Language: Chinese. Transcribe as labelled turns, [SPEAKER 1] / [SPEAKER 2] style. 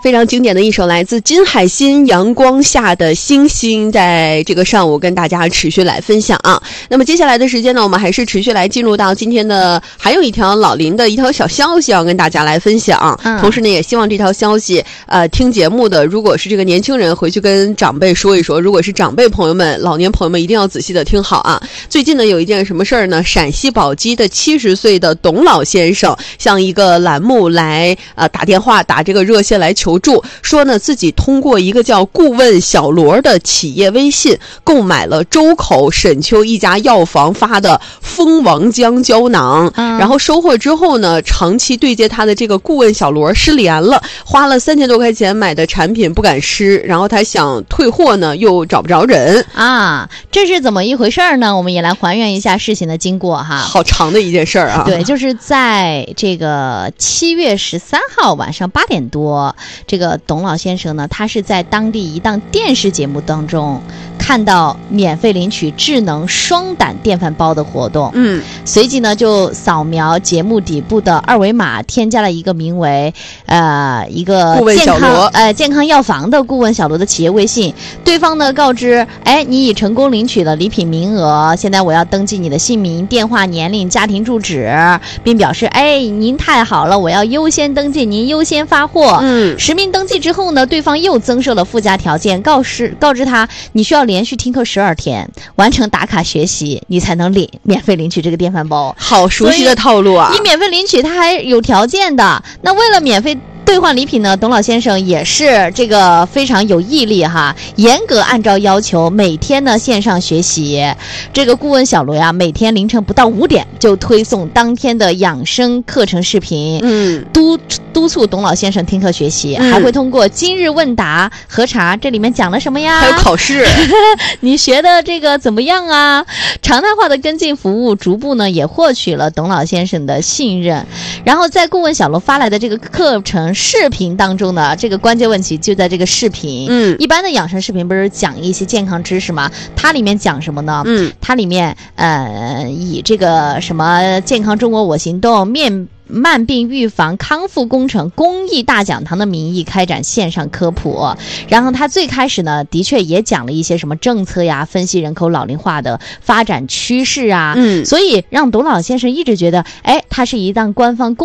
[SPEAKER 1] 非常经典的一首来自金海心《阳光下的星星》，在这个上午跟大家持续来分享啊。那么接下来的时间呢，我们还是持续来进入到今天的还有一条老林的一条小消息要跟大家来分享。同时呢，也希望这条消息听节目的如果是这个年轻人回去跟长辈说一说，如果是长辈朋友们老年朋友们一定要仔细的听好啊。最近呢有一件什么事儿呢，陕西宝鸡的70岁的董老先生向一个栏目来打电话打这个热线来求助，说呢自己通过一个叫顾问小罗的企业微信购买了周口沈丘一家药房发的蜂王浆胶囊，然后收货之后呢，长期对接他的这个顾问小罗失联了，花了3000多块钱买的产品不敢施，然后他想退货呢又找不着人
[SPEAKER 2] 啊，这是怎么一回事呢？我们也来还原一下事情的经过哈。
[SPEAKER 1] 好长的一件事儿啊。
[SPEAKER 2] 对，就是在这个7月13号晚上8点多，这个董老先生呢，他是在当地一档电视节目当中看到免费领取智能双胆电饭煲的活动，随即呢就扫描节目底部的2维码，添加了一个名为一个健康药房的顾问小罗的企业微信。对方呢告知，你已成功领取了礼品名额，现在我要登记你的姓名、电话、年龄、家庭住址，并表示您太好了，我要优先登记，您优先发货。实名登记之后呢，对方又增设了附加条件，告知他你需要连续听课12天，完成打卡学习，你才能免费领取这个电饭煲。
[SPEAKER 1] 好熟悉的套路啊！
[SPEAKER 2] 你免费领取，它还有条件的。那为了免费兑换礼品呢，董老先生也是这个非常有毅力哈，严格按照要求，每天呢线上学习。这个顾问小罗呀，每天凌晨不到5点就推送当天的养生课程视频，督促董老先生听课学习，还会通过今日问答核查这里面讲了什么呀，
[SPEAKER 1] 还有考试，
[SPEAKER 2] 你学的这个怎么样啊？常态化的跟进服务，逐步呢也获取了董老先生的信任。然后在顾问小罗发来的这个课程视频当中呢，这个关键问题就在这个视频。一般的养生视频不是讲一些健康知识吗？它里面讲什么呢？它里面以这个什么健康中国我行动、慢病预防康复工程公益大讲堂的名义开展线上科普。然后他最开始呢的确也讲了一些什么政策呀，分析人口老龄化的发展趋势啊，所以让董老先生一直觉得他是一档官方